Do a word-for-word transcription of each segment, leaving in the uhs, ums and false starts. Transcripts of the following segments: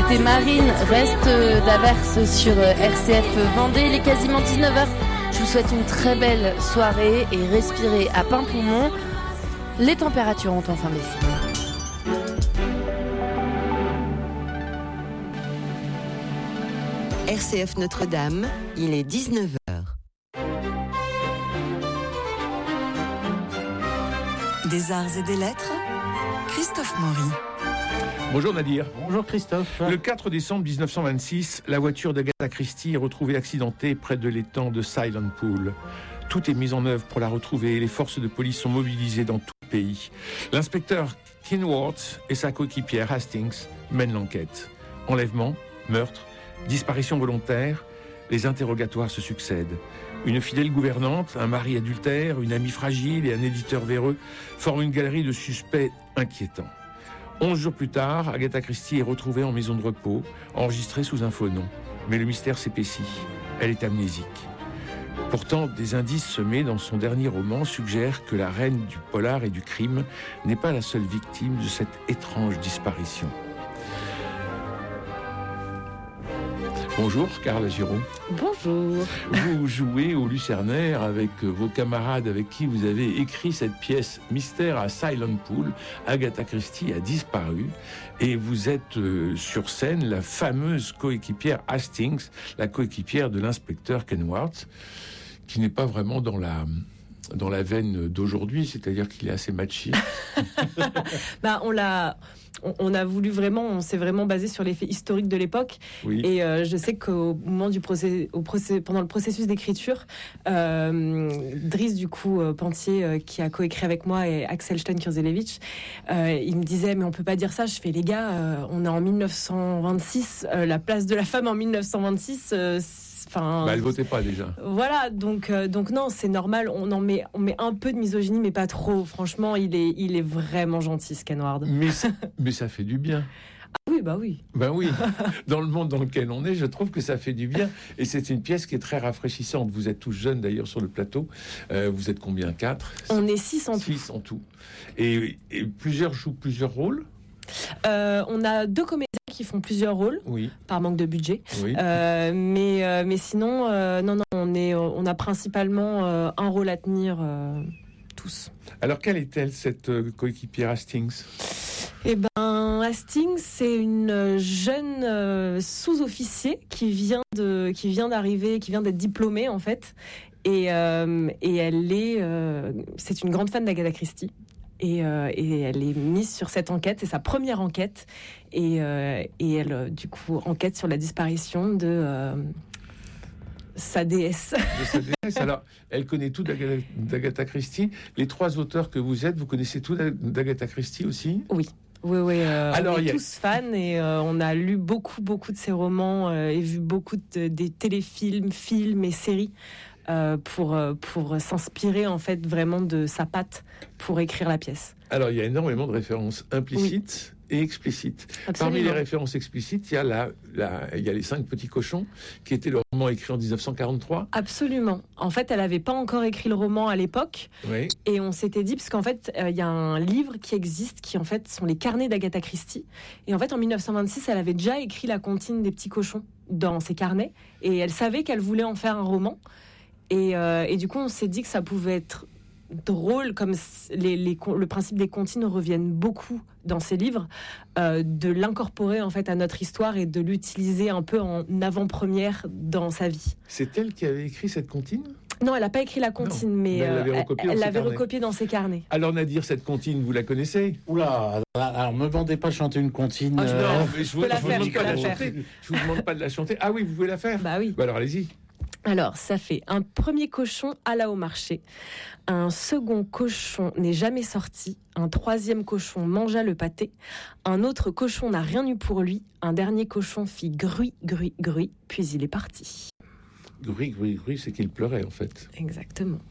C'était Marine, reste d'averse sur R C F Vendée. Il est quasiment dix-neuf heures. Je vous souhaite une très belle soirée et respirez à plein poumon. Les températures ont enfin baissé. R C F Notre-Dame, il est dix-neuf heures. Des arts et des lettres, Christophe Maury. Bonjour Nadir. Bonjour Christophe. Le quatre décembre dix-neuf cent vingt-six, la voiture d'Agatha Christie est retrouvée accidentée près de l'étang de Silent Pool. Tout est mis en œuvre pour la retrouver et les forces de police sont mobilisées dans tout le pays. L'inspecteur Kenworth et sa coéquipière Hastings mènent l'enquête. Enlèvement, meurtre, disparition volontaire, les interrogatoires se succèdent. Une fidèle gouvernante, un mari adultère, une amie fragile et un éditeur véreux forment une galerie de suspects inquiétants. Onze jours plus tard, Agatha Christie est retrouvée en maison de repos, enregistrée sous un faux nom. Mais le mystère s'épaissit. Elle est amnésique. Pourtant, des indices semés dans son dernier roman suggèrent que la reine du polar et du crime n'est pas la seule victime de cette étrange disparition. Bonjour, Carla Giraud. Bonjour. Vous jouez au Lucernaire avec vos camarades avec qui vous avez écrit cette pièce Mystère à Silent Pool. Agatha Christie a disparu et vous êtes euh, sur scène la fameuse coéquipière Hastings, la coéquipière de l'inspecteur Kenworth, qui n'est pas vraiment dans la... dans la veine d'aujourd'hui, c'est-à-dire qu'il est assez machiste. bah, on l'a, on, on a voulu vraiment, on s'est vraiment basé sur les faits historiques de l'époque. Oui. Et euh, je sais qu'au moment du procès, au procès, pendant le processus d'écriture, euh, Driss du coup euh, Pantier, euh, qui a coécrit avec moi, et Axel Stein-Kurzelewicz, euh, il me disait mais on peut pas dire ça. Je fais les gars, euh, on est en dix-neuf cent vingt-six, euh, la place de la femme en dix-neuf cent vingt-six. Euh, Enfin, bah, elle votait pas déjà. Voilà, donc euh, donc non, c'est normal. On en met on met un peu de misogynie, mais pas trop. Franchement, il est il est vraiment gentil, ce Kenward. Mais mais ça fait du bien. Ah oui, bah oui. Ben oui. Dans le monde dans lequel on est, je trouve que ça fait du bien. Et c'est une pièce qui est très rafraîchissante. Vous êtes tous jeunes d'ailleurs sur le plateau. Euh, vous êtes combien? Quatre? On est six en tout. Six en tout. Et, et plusieurs jouent plusieurs rôles. Euh, on a deux comédiens qui font plusieurs rôles, oui. par manque de budget. Oui. Euh, mais, euh, mais sinon, euh, non, non, on, est, on a principalement euh, un rôle à tenir euh, tous. Alors, quelle est-elle, cette euh, coéquipière Hastings? Eh ben, Hastings, c'est une jeune euh, sous-officier qui vient de, qui vient d'arriver, qui vient d'être diplômée en fait, et, euh, et elle est, euh, c'est une grande fan d'Agatha Christie. Et, euh, et elle est mise sur cette enquête, c'est sa première enquête, et, euh, et elle, euh, du coup, enquête sur la disparition de euh, sa déesse. De sa déesse. Alors, elle connaît tout d'Agatha, d'Agatha Christie. Les trois auteurs que vous êtes, vous connaissez tout d'Agatha Christie aussi? Oui. Oui, oui, euh, Alors, on est a... tous fans et euh, on a lu beaucoup, beaucoup de ses romans euh, et vu beaucoup de, des téléfilms, films et séries. Euh, pour, pour s'inspirer en fait vraiment de sa patte pour écrire la pièce. Alors il y a énormément de références implicites oui. et explicites. Absolument. Parmi les références explicites, il y a, la, la, il y a Les Cinq Petits Cochons, qui était le roman écrit en dix-neuf cent quarante-trois. Absolument. En fait, elle n'avait pas encore écrit le roman à l'époque. Oui. Et on s'était dit, parce qu'en fait, euh, il y a un livre qui existe, qui en fait sont les carnets d'Agatha Christie. Et en fait, en dix-neuf cent vingt-six, elle avait déjà écrit La Comptine des Petits Cochons dans ses carnets. Et elle savait qu'elle voulait en faire un roman. Et, euh, et du coup, on s'est dit que ça pouvait être drôle, comme les, les, le principe des comptines reviennent beaucoup dans ces livres, euh, de l'incorporer en fait à notre histoire et de l'utiliser un peu en avant-première dans sa vie. C'est elle qui avait écrit cette comptine ? Non, elle n'a pas écrit la comptine, non, mais, mais elle l'avait recopiée dans, elle, recopiée dans ses carnets. Alors Nadir, cette comptine, vous la connaissez ? Oula, alors me demandez pas de chanter une comptine. Oh, je, euh, non, je, je peux vous, la je faire, je peux la faire. Je vous demande pas de la chanter. Ah oui, vous pouvez la faire ? Bah oui. Bah alors allez-y. Alors, ça fait un premier cochon alla au marché, un second cochon n'est jamais sorti, un troisième cochon mangea le pâté, un autre cochon n'a rien eu pour lui, un dernier cochon fit gruy, gruy, gruy, puis il est parti. Gruy, gruy, gruy, c'est qu'il pleurait en fait. Exactement.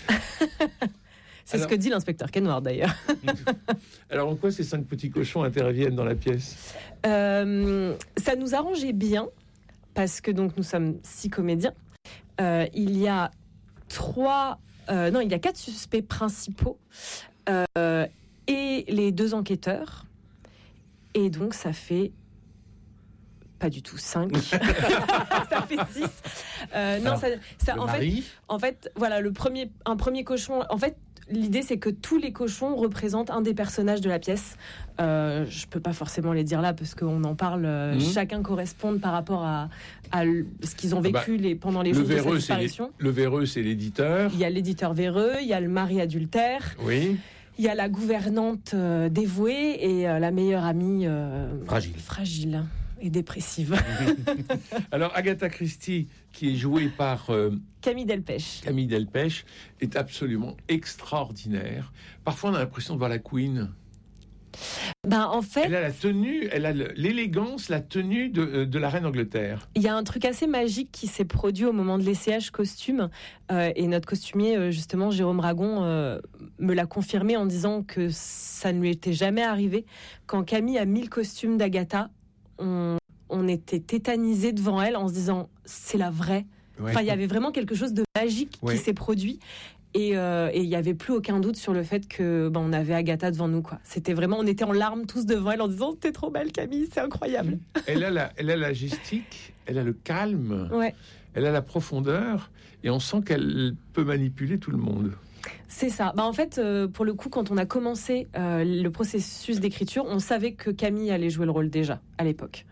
C'est Alors, ce que dit l'inspecteur Kenward d'ailleurs. Alors en quoi ces cinq petits cochons interviennent dans la pièce ? euh, Ça nous arrangeait bien, parce que donc nous sommes six comédiens. Euh, il y a trois, euh, non, il y a quatre suspects principaux euh, et les deux enquêteurs. Et donc, ça fait Pas du tout, cinq. Ça fait six. Euh, non, Alors, ça, ça, le en, mari. fait, en fait, voilà, le premier, un premier cochon. En fait, l'idée, c'est que tous les cochons représentent un des personnages de la pièce. Euh, je peux pas forcément les dire là parce qu'on en parle. Euh, Mmh. Chacun correspond par rapport à, à l- ce qu'ils ont vécu Ah bah, les, pendant les Le jours de sa véreux, c'est les- disparition. le véreux, c'est l'éditeur. Il y a l'éditeur véreux, il y a le mari adultère, Oui. il y a la gouvernante euh, dévouée et euh, la meilleure amie euh, Fragile. fragile et dépressive. Alors, Agatha Christie, qui est jouée par euh, Camille Delpech. Camille Delpech, est absolument extraordinaire. Parfois, on a l'impression de voir la Queen. Ben, en fait, Elle a la tenue, elle a le- l'élégance, la tenue de, de la reine d'Angleterre. il y a un truc assez magique qui s'est produit au moment de l'essayage costume. Euh, et notre costumier, euh, justement, Jérôme Ragon, euh, me l'a confirmé en disant que ça ne lui était jamais arrivé. Quand Camille a mis le costume d'Agatha, on, on était tétanisés devant elle en se disant c'est la vraie. Ouais. Enfin, il y avait vraiment quelque chose de magique Ouais. qui s'est produit. Et euh, et il n'y avait plus aucun doute sur le fait que ben, on avait Agatha devant nous, quoi. C'était vraiment, on était en larmes tous devant elle en disant t'es trop belle, Camille, c'est incroyable. Elle a la, elle a la gestique, elle a le calme, Ouais. elle a la profondeur, et on sent qu'elle peut manipuler tout le monde. C'est ça. Bah, en fait, euh, pour le coup, quand on a commencé euh, le processus d'écriture, on savait que Camille allait jouer le rôle déjà, à l'époque.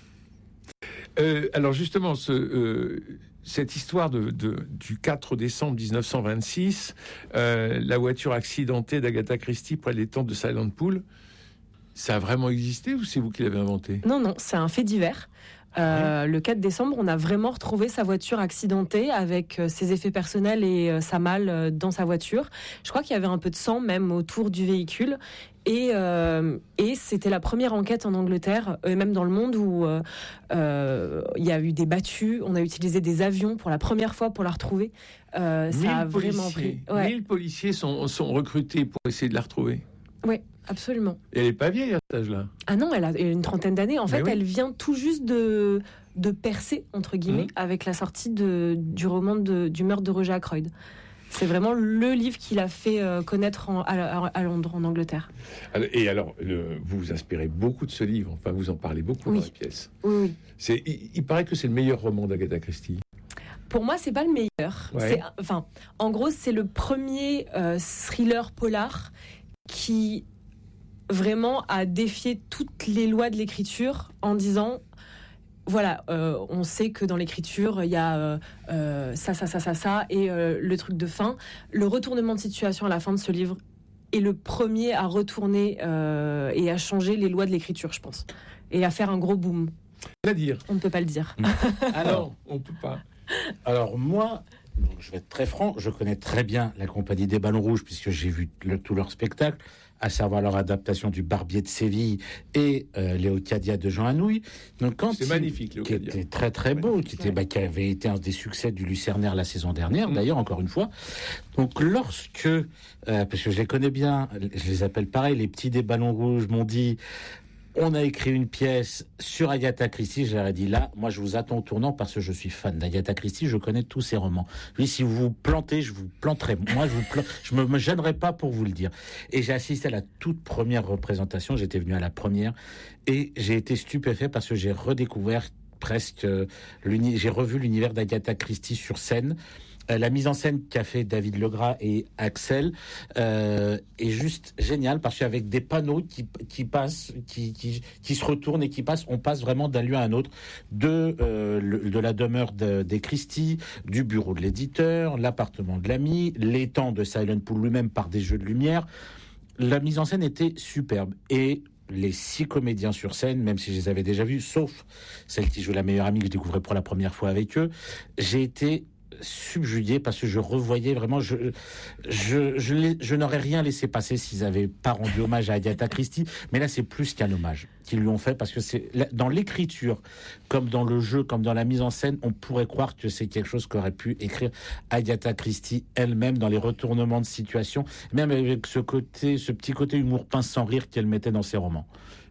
Euh, alors justement, ce, euh, cette histoire de, de- du quatre décembre dix-neuf cent vingt-six, euh, la voiture accidentée d'Agatha Christie près des tentes de Silent Pool, ça a vraiment existé ou c'est vous qui l'avez inventé? Non, non, c'est un fait divers. Euh, le quatre décembre, on a vraiment retrouvé sa voiture accidentée avec euh, ses effets personnels et euh, sa malle euh, dans sa voiture. Je crois qu'il y avait un peu de sang même autour du véhicule. Et, euh, et c'était la première enquête en Angleterre, et même dans le monde, où euh, euh, il y a eu des battues. On a utilisé des avions pour la première fois pour la retrouver. Euh, ça a mille vraiment pris. policiers, Ouais, mille policiers sont, sont recrutés pour essayer de la retrouver. ouais, absolument. Et elle n'est pas vieille à cet âge-là. Ah non, elle a une trentaine d'années. En Mais fait, oui. elle vient tout juste de, de percer, entre guillemets, Mhm. avec la sortie de, du roman de, du meurtre de Roger Ackroyd. C'est vraiment le livre qui l'a fait euh, connaître en- à, à Londres, en Angleterre. Alors- Et alors, le- vous vous inspirez beaucoup de ce livre, enfin vous en parlez beaucoup Oui. dans la pièce. Oui, oui. C'est, il, il paraît que c'est le meilleur roman d'Agatha Christie. Pour moi, c'est pas le meilleur. Ouais. C'est, enfin, en gros, c'est le premier euh, thriller polar qui vraiment a défié toutes les lois de l'écriture en disant voilà, euh, on sait que dans l'écriture, il y a euh, euh, ça, ça, ça, ça, ça, et euh, le truc de fin. Le retournement de situation à la fin de ce livre est le premier à retourner euh, et à changer les lois de l'écriture, je pense. Et à faire un gros boom. À dire. On ne peut pas le dire. Alors, on peut pas. alors moi, donc, je vais être très franc, je connais très bien la compagnie des Ballons Rouges puisque j'ai vu le- tout leur spectacle, à savoir leur adaptation du Barbier de Séville et euh, Léocadia de Jean Anouilh. Donc quand C'est il- magnifique, qui Léocadia. était très très beau, qui, était, Ouais. bah, qui avait été un des succès du Lucernaire la saison dernière, Mm. d'ailleurs, encore une fois. Donc lorsque, euh, parce que je les connais bien, je les appelle pareil, les petits des Ballons Rouges m'ont dit, on a écrit une pièce sur Agatha Christie, je leur ai dit là, moi je vous attends au tournant parce que je suis fan d'Agatha Christie, je connais tous ses romans. Oui, si vous vous plantez, je vous planterai. Moi, je vous plan- je me, me gênerai pas pour vous le dire. Et j'ai assisté à la toute première représentation, j'étais venu à la première, et j'ai été stupéfait parce que j'ai redécouvert presque, euh, l'uni- j'ai revu l'univers d'Agatha Christie sur scène. Euh, La mise en scène qu'a fait David Legras et Axel euh, est juste géniale parce qu'avec des panneaux qui, qui passent, qui, qui, qui se retournent et qui passent, on passe vraiment d'un lieu à un autre, de, euh, le- de la demeure de- des Christie, du bureau de l'éditeur, l'appartement de l'ami, l'étang de Silent Pool lui-même par des jeux de lumière. La mise en scène était superbe et les six comédiens sur scène, même si je les avais déjà vus, sauf celle qui joue la meilleure amie que je découvrais pour la première fois avec eux, j'ai été subjugué parce que je revoyais vraiment, je, je, je, l'ai- je n'aurais rien laissé passer s'ils n'avaient pas rendu hommage à Agatha Christie, mais là c'est plus qu'un hommage qu'ils lui ont fait parce que c'est là, dans l'écriture, comme dans le jeu, comme dans la mise en scène, on pourrait croire que c'est quelque chose qu'aurait pu écrire Agatha Christie elle-même dans les retournements de situation, même avec ce côté, ce petit côté humour pince sans rire qu'elle mettait dans ses romans.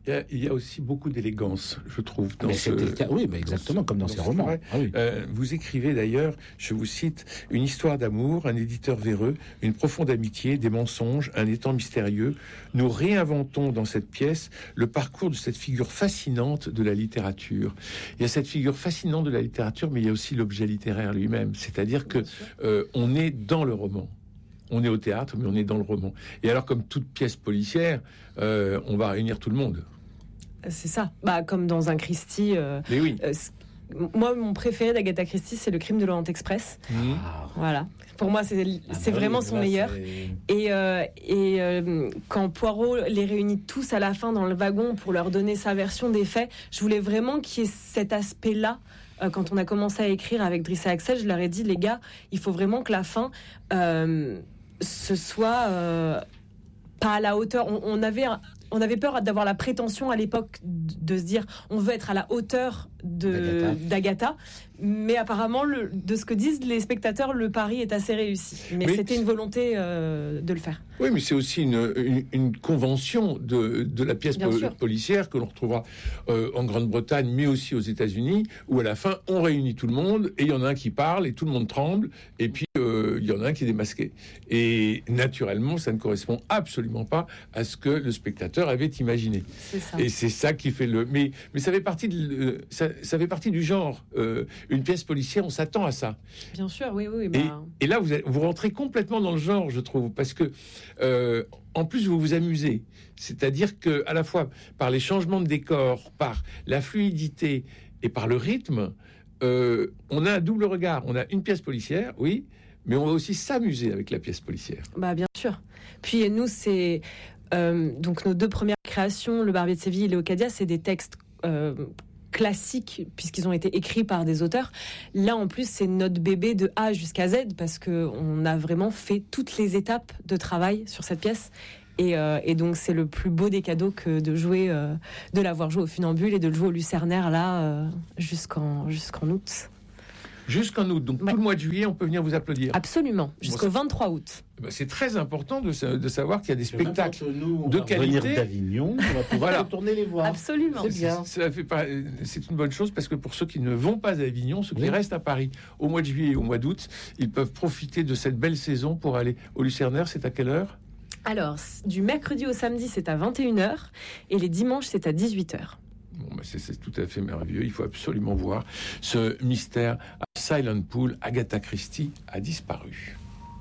Il y, a, il y a aussi beaucoup d'élégance, je trouve. Dans mais ce, c'était le cas. Oui, mais exactement, comme dans, dans ces romans. Ah oui. euh, vous écrivez d'ailleurs, je vous cite, une histoire d'amour, un éditeur véreux, une profonde amitié, des mensonges, un étang mystérieux. Nous réinventons dans cette pièce le parcours de cette figure fascinante de la littérature. Il y a cette figure fascinante de la littérature, mais il y a aussi l'objet littéraire lui-même. C'est-à-dire que euh, on est dans le roman. On est au théâtre, mais on est dans le roman. Et alors, comme toute pièce policière, euh, on va réunir tout le monde. C'est ça. Bah, comme dans un Christie. Euh, Mais oui. Euh, moi, mon préféré d'Agatha Christie, c'est Le Crime de l'Orient Express. Mmh. Voilà. Pour moi, c'est, Ah c'est bah vraiment oui, son là, meilleur. c'est... Et, euh, et euh, quand Poirot les réunit tous à la fin dans le wagon pour leur donner sa version des faits, je voulais vraiment qu'il y ait cet aspect-là. Euh, quand on a commencé à écrire avec Driss et Axel, je leur ai dit, les gars, il faut vraiment que la fin, euh, ce soit euh, pas à la hauteur. On, on avait... Un, On avait peur d'avoir la prétention à l'époque de se dire on veut être à la hauteur de, d'Agatha. d'Agatha, mais apparemment le, de ce que disent les spectateurs, le pari est assez réussi. Mais oui, c'était une volonté euh, de le faire. Oui, mais c'est aussi une, une, une convention de, de la pièce po- policière que l'on retrouvera euh, en Grande-Bretagne, mais aussi aux États-Unis, où à la fin on réunit tout le monde et il y en a un qui parle et tout le monde tremble, et puis euh, il y en a un qui est démasqué. Et naturellement, ça ne correspond absolument pas à ce que le spectateur avait imaginé. C'est ça. Et c'est ça qui fait le. Mais, mais ça fait partie de, ça, ça fait partie du genre. Euh, une pièce policière, on s'attend à ça. Bien sûr, oui, oui. Bah... Et, et là, vous, vous rentrez complètement dans le genre, je trouve, parce que euh, en plus, vous vous amusez. C'est-à-dire que, à la fois par les changements de décor, par la fluidité et par le rythme, euh, on a un double regard. On a une pièce policière, oui, mais on va aussi s'amuser avec la pièce policière. Bah, bien sûr. Puis nous, c'est euh, donc nos deux premières créations, Le Barbier de Séville et Léocadia, c'est des textes euh, classiques puisqu'ils ont été écrits par des auteurs. Là, en plus, c'est notre bébé de A jusqu'à Z parce que on a vraiment fait toutes les étapes de travail sur cette pièce. Et, euh, et donc, c'est le plus beau des cadeaux que de jouer, euh, de l'avoir joué au Funambule et de le jouer au Lucernaire là euh, jusqu'en jusqu'en août. Jusqu'en août, donc ouais. Tout le mois de juillet, on peut venir vous applaudir. Absolument, jusqu'au bon, vingt-trois août. Ben c'est très important de, de savoir qu'il y a des spectacles nous, on de va qualité. Venir d'Avignon, on va pouvoir voilà. retourner les voir. Absolument. C'est bien. Ça fait pas, c'est une bonne chose parce que pour ceux qui ne vont pas à Avignon, ceux qui oui. restent à Paris au mois de juillet et au mois d'août, ils peuvent profiter de cette belle saison pour aller au Lucernaire. C'est à quelle heure ? Alors, du mercredi au samedi, c'est à vingt et une heures et les dimanches, c'est à dix-huit heures. Bon, ben c'est, c'est tout à fait merveilleux. Il faut absolument voir ce mystère à Silent Pool. Agatha Christie a disparu.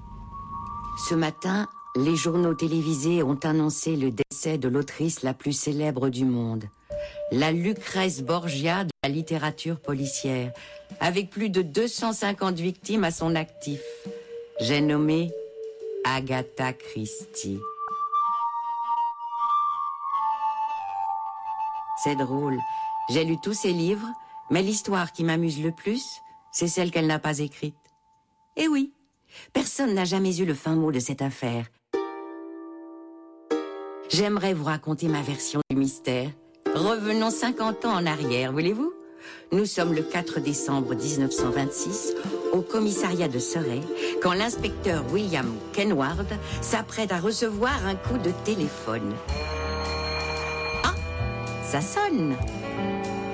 Ce matin, les journaux télévisés ont annoncé le décès de l'autrice la plus célèbre du monde, la Lucrèce Borgia de la littérature policière, avec plus de deux cent cinquante victimes à son actif. J'ai nommé Agatha Christie. C'est drôle. J'ai lu tous ses livres, mais l'histoire qui m'amuse le plus, c'est celle qu'elle n'a pas écrite. Eh oui, personne n'a jamais eu le fin mot de cette affaire. J'aimerais vous raconter ma version du mystère. Revenons cinquante ans en arrière, voulez-vous ? Nous sommes le quatre décembre dix-neuf cent vingt-six, au commissariat de Surrey, quand l'inspecteur William Kenward s'apprête à recevoir un coup de téléphone. Ça sonne.